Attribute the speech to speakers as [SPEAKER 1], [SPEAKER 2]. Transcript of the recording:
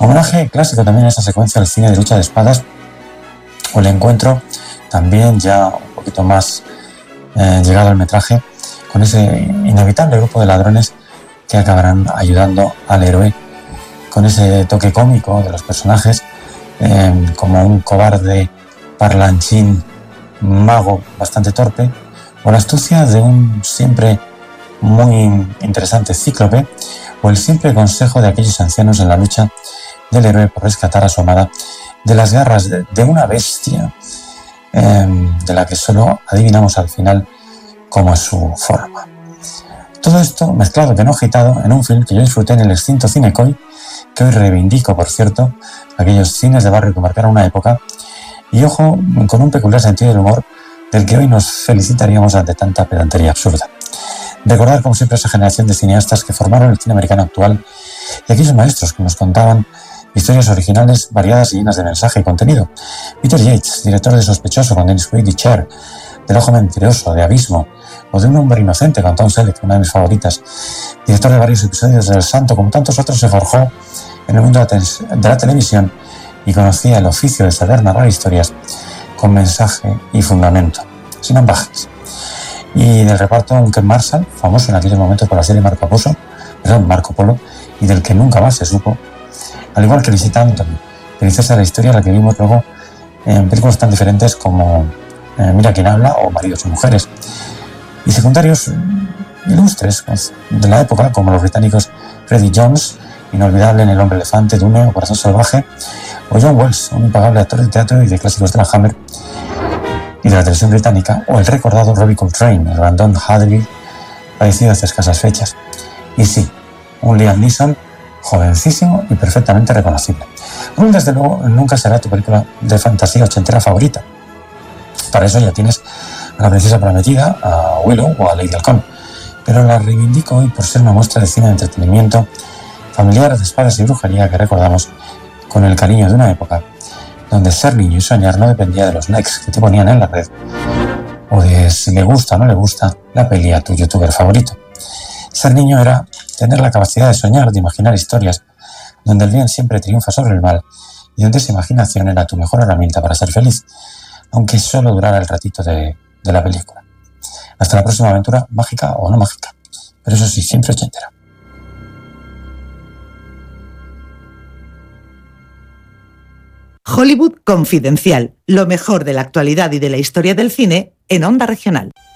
[SPEAKER 1] Homenaje clásico también a esta secuencia del cine de lucha de espadas o el encuentro también ya un poquito más llegado al metraje con ese inevitable grupo de ladrones que acabarán ayudando al héroe con ese toque cómico de los personajes, como un cobarde parlanchín mago bastante torpe, o la astucia de un siempre muy interesante cíclope, o el simple consejo de aquellos ancianos en la lucha del héroe por rescatar a su amada de las garras de una bestia de la que solo adivinamos al final cómo es su forma. Todo esto mezclado que no agitado en un film que yo disfruté en el extinto Cinecoy, que hoy reivindico, por cierto, aquellos cines de barrio que marcaron una época, y ojo, con un peculiar sentido del humor del que hoy nos felicitaríamos ante tanta pedantería absurda. Recordar, como siempre, esa generación de cineastas que formaron el cine americano actual y aquellos maestros que nos contaban historias originales, variadas y llenas de mensaje y contenido. Peter Yates, director de Sospechoso con Dennis Quaid y Cher, del Ojo Mentiroso, de Abismo, o de Un Hombre Inocente con Tom Selleck, una de mis favoritas. Director de varios episodios de El Santo, como tantos otros, se forjó en el mundo de la televisión y conocía el oficio de saber narrar historias con mensaje y fundamento, sin ambajes. Y del reparto un Ken Marshall, famoso en aquellos momentos por la serie Marco Polo, y del que nunca más se supo, al igual que Lizzie Anthony, princesa de la historia, la que vimos luego en películas tan diferentes como Mira quién habla o Maridos y mujeres. Y secundarios ilustres de la época, como los británicos Freddie Jones, inolvidable en El hombre elefante, Dune o Corazón salvaje, o John Wells, un impagable actor de teatro y de clásicos de la Hammer y de la televisión británica, o el recordado Robbie Coltrane, el grandón Hadley, fallecido hace escasas fechas. Y sí, un Liam Neeson jovencísimo y perfectamente reconocible. Room, desde luego, nunca será tu película de fantasía ochentera favorita. Para eso ya tienes a la princesa prometida, a Willow o a Lady Halcón, pero la reivindico hoy por ser una muestra de cine de entretenimiento familiar, de espadas y brujería que recordamos con el cariño de una época donde ser niño y soñar no dependía de los likes que te ponían en la red o de si le gusta o no le gusta la peli a tu youtuber favorito. Ser niño era tener la capacidad de soñar, de imaginar historias donde el bien siempre triunfa sobre el mal y donde esa imaginación era tu mejor herramienta para ser feliz, aunque solo durara el ratito de la película. Hasta la próxima aventura, mágica o no mágica, pero eso sí, siempre ochentera.
[SPEAKER 2] Hollywood Confidencial, lo mejor de la actualidad y de la historia del cine en Onda Regional.